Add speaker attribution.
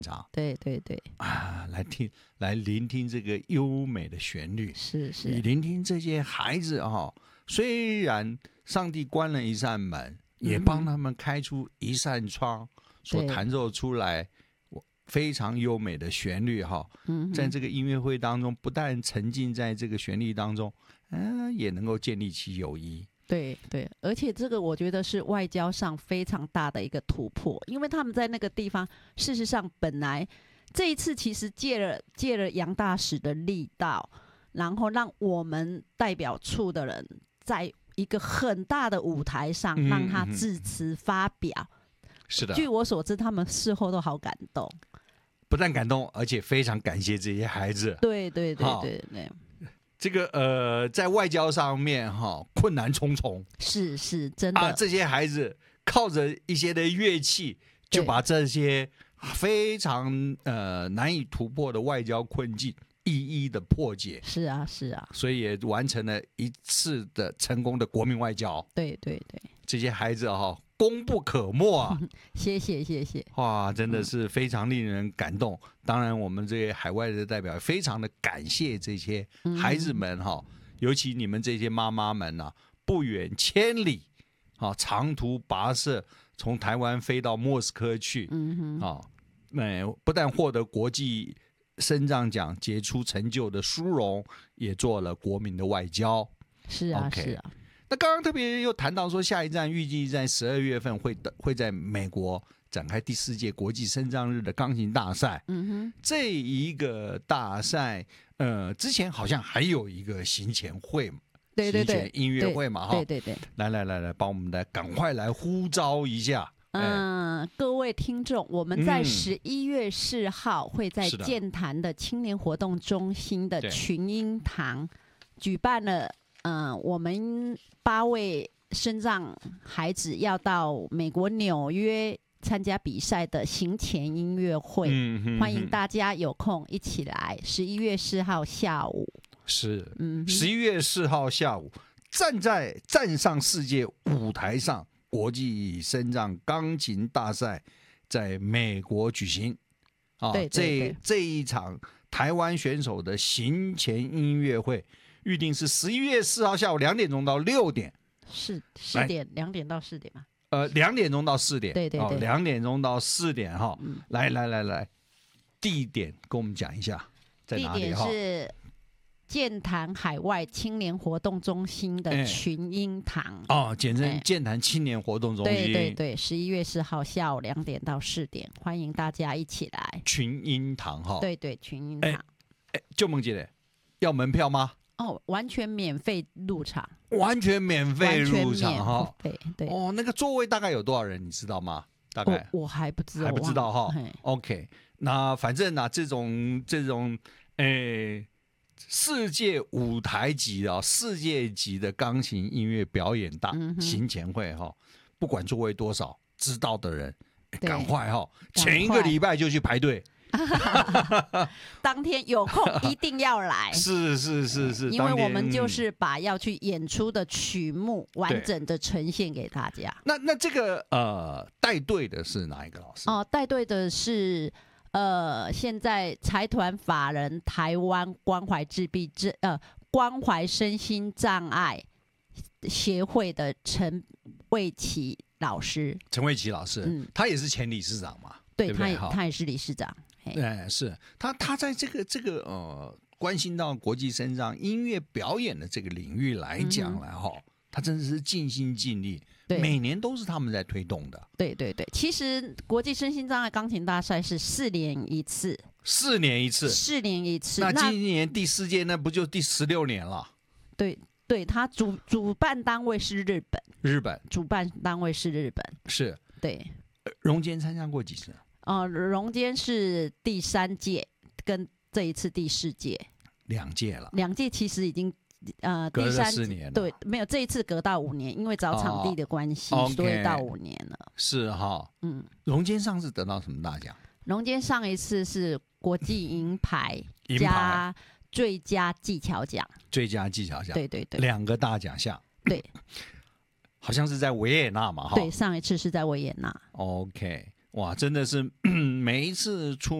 Speaker 1: 对对对
Speaker 2: 啊，来聆听这个优美的旋律，
Speaker 1: 是是，
Speaker 2: 你聆听这些孩子虽然上帝关了一扇门，也帮他们开出一扇窗，所弹奏出来非常优美的旋律在这个音乐会当中，不但沉浸在这个旋律当中，也能够建立起友谊。
Speaker 1: 对对，而且这个我觉得是外交上非常大的一个突破，因为他们在那个地方，事实上本来这一次其实借了杨大使的力道，然后让我们代表处的人在一个很大的舞台上让他致辞发表。
Speaker 2: 是的，
Speaker 1: 据我所知，他们事后都好感动，
Speaker 2: 不但感动，而且非常感谢这些孩子。
Speaker 1: 对对对对对。
Speaker 2: 这个在外交上面困难重重，
Speaker 1: 是真的
Speaker 2: 这些孩子靠着一些的乐器，就把这些非常难以突破的外交困境一一的破解。
Speaker 1: 是啊是啊，
Speaker 2: 所以也完成了一次的成功的国民外交。
Speaker 1: 对对对，
Speaker 2: 这些孩子功不可没啊！
Speaker 1: 谢谢谢谢，
Speaker 2: 哇，真的是非常令人感动。当然，我们这些海外的代表非常的感谢这些孩子们尤其你们这些妈妈们不远千里长途跋涉从台湾飞到莫斯科去，不但获得国际身障奖杰出成就的殊荣，也做了国民的外交。
Speaker 1: 是啊是啊。
Speaker 2: 那刚刚特别又谈到说，下一站预计在12月份会在美国展开第4届国际身障日的钢琴大赛。这一个大赛，之前好像还有一个行前会嘛，
Speaker 1: 对对对，
Speaker 2: 行前音乐会嘛，
Speaker 1: 对对对。
Speaker 2: 来，帮我们赶快来呼召一下。
Speaker 1: 各位听众，我们在11月4号会在健谈的青年活动中心的群英堂举办了。我们8位身障孩子要到美国纽约参加比赛的行前音乐会，欢迎大家有空一起来。11月4号下午是
Speaker 2: ，11月4号下午，站上世界舞台上，国际身障钢琴大赛在美国举行。对，这一场台湾选手的行前音乐会。预定是11月4号下午2点钟到6点，
Speaker 1: 是4点，2点到4点嘛
Speaker 2: ？2点钟到4点，
Speaker 1: 对对对
Speaker 2: ，2点钟到4点来，地点跟我们讲一下，在哪里？
Speaker 1: 地点是健谈海外青年活动中心的群英堂
Speaker 2: 简称健谈青年活动中心。
Speaker 1: 对对对，11月4号下午2点到4点，欢迎大家一起来。
Speaker 2: 群英堂
Speaker 1: 对对，群英堂。
Speaker 2: 就梦姐要门票吗？
Speaker 1: 完全免费入场，
Speaker 2: 完全免费入场
Speaker 1: 对
Speaker 2: 那个座位大概有多少人，你知道吗？大概
Speaker 1: 我还不知道，
Speaker 2: OK， 那反正这种世界舞台级的世界级的钢琴音乐表演行前会不管座位多少，知道的人赶快前一个礼拜就去排队。
Speaker 1: 当天有空一定要来，
Speaker 2: 是，
Speaker 1: 因为我们就是把要去演出的曲目完整的呈现给大家。
Speaker 2: 那这个带队的是哪一个老师？
Speaker 1: 带队的是现在财团法人台湾关怀身心障碍协会的陈卫琪老师。
Speaker 2: 陈卫琪老师，他也是前理事长嘛？
Speaker 1: 对，
Speaker 2: 他
Speaker 1: 也是理事长。
Speaker 2: 是他在这个关心到国际身障音乐表演的这个领域来讲他真的是尽心尽力，每年都是他们在推动的。
Speaker 1: 对对对，其实国际身心障碍钢琴大赛是4年一次。
Speaker 2: 4年一次。那今年第4届，那不就第16年了？
Speaker 1: 对，他主办单位是日本，主办单位是日本。
Speaker 2: 是。
Speaker 1: 对。
Speaker 2: 荣坚参加过几次？
Speaker 1: 荣坚是第3届，跟这一次第4届
Speaker 2: ，2届了。
Speaker 1: 2届其实已经
Speaker 2: 隔了4年了。
Speaker 1: 对，没有，这一次隔到5年，因为找场地的关系，所以到5年了。
Speaker 2: 是荣坚上次得到什么大奖？
Speaker 1: 荣坚上一次是国际银牌加最佳技巧奖。
Speaker 2: 最佳技巧奖，
Speaker 1: 对对对
Speaker 2: ，2个大奖项。
Speaker 1: 对，
Speaker 2: 好像是在维也纳嘛。
Speaker 1: 对，上一次是在维也纳。
Speaker 2: OK。 哇，真的是每一次出